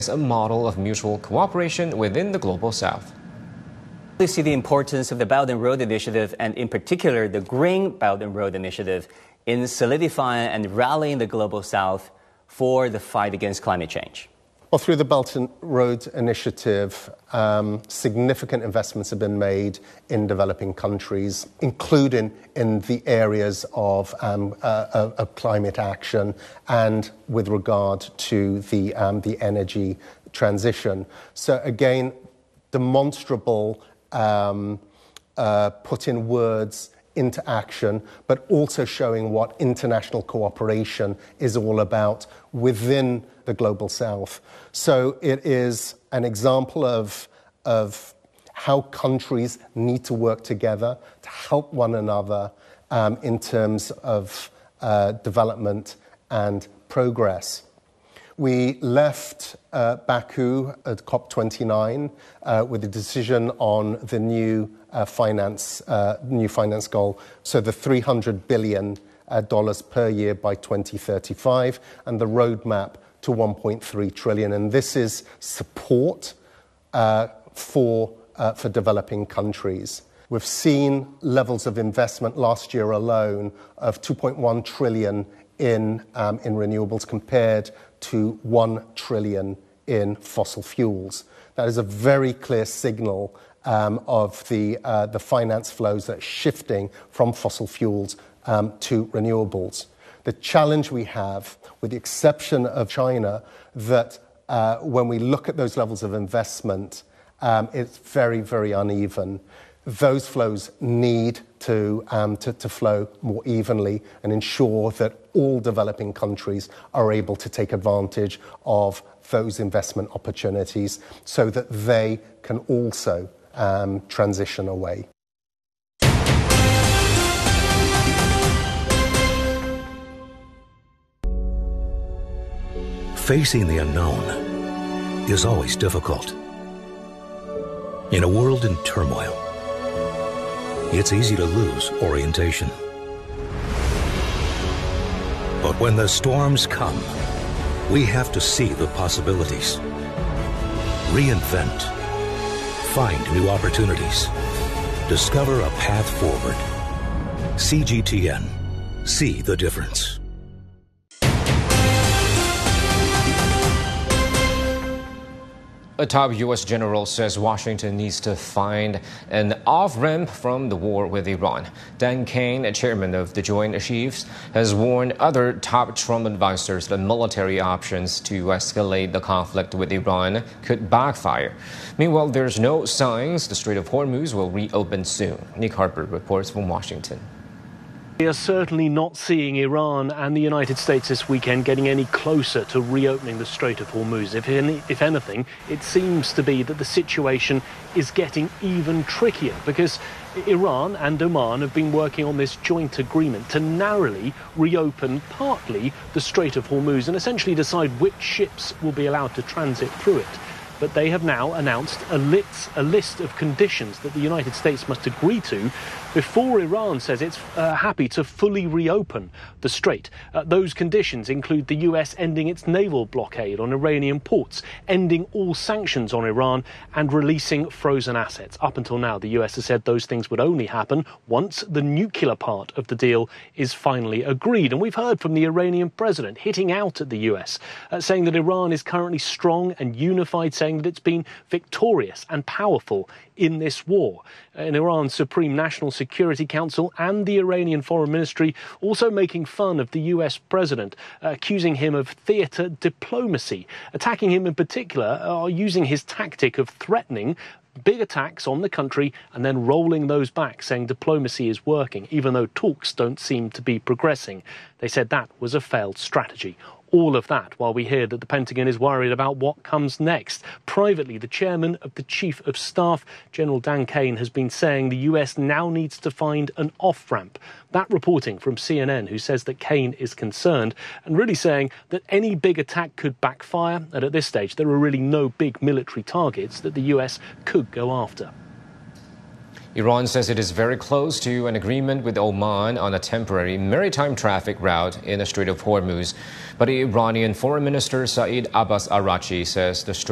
a model of mutual cooperation within the Global South. We see the importance of the Belt and Road Initiative, and in particular the Green Belt and Road Initiative, in solidifying and rallying the Global South for the fight against climate change. Well, through the Belt and Road Initiative, significant investments have been made in developing countries, including in the areas of climate action and with regard to the energy transition. So again, demonstrable put in words into action, but also showing what international cooperation is all about within the Global South. So it is an example of how countries need to work together to help one another in terms of development and progress. We left Baku at COP29 with a decision on the new finance goal, so the $300 billion per year by 2035, and the roadmap to 1.3 trillion. And this is support for developing countries. We've seen levels of investment last year alone of 2.1 trillion in renewables compared to 1 trillion in fossil fuels. That is a very clear signal of the finance flows that are shifting from fossil fuels to renewables. The challenge we have, with the exception of China, that when we look at those levels of investment, it's very, very uneven. Those flows need to flow more evenly and ensure that all developing countries are able to take advantage of those investment opportunities so that they can also transition away. Facing the unknown is always difficult. In a world in turmoil, it's easy to lose orientation. But when the storms come, we have to see the possibilities, reinvent, find new opportunities, discover a path forward. CGTN. See the difference. A top U.S. general says Washington needs to find an off-ramp from the war with Iran. Dan Kane, chairman of the Joint Chiefs, has warned other top Trump advisors that military options to escalate the conflict with Iran could backfire. Meanwhile, there's no signs the Strait of Hormuz will reopen soon. Nick Harper reports from Washington. We are certainly not seeing Iran and the United States this weekend getting any closer to reopening the Strait of Hormuz. If anything, it seems to be that the situation is getting even trickier because Iran and Oman have been working on this joint agreement to narrowly reopen partly the Strait of Hormuz and essentially decide which ships will be allowed to transit through it. But they have now announced a list of conditions that the United States must agree to before Iran says it's happy to fully reopen the strait. Those conditions include the US ending its naval blockade on Iranian ports, ending all sanctions on Iran, and releasing frozen assets. Up until now, the US has said those things would only happen once the nuclear part of the deal is finally agreed. And we've heard from the Iranian president hitting out at the US, saying that Iran is currently strong and unified, saying that it's been victorious and powerful in this war. In Iran's Supreme National Security Council and the Iranian Foreign Ministry also making fun of the US president, accusing him of theatre diplomacy, attacking him in particular, using his tactic of threatening big attacks on the country and then rolling those back, saying diplomacy is working, even though talks don't seem to be progressing. They said that was a failed strategy. All of that while we hear that the Pentagon is worried about what comes next. Privately, the chairman of the Chief of Staff, General Dan Kane, has been saying the US now needs to find an off-ramp. That reporting from CNN, who says that Kane is concerned and really saying that any big attack could backfire, and at this stage there are really no big military targets that the US could go after. Iran says it is very close to an agreement with Oman on a temporary maritime traffic route in the Strait of Hormuz. But Iranian Foreign Minister Saeed Abbas Araghchi says the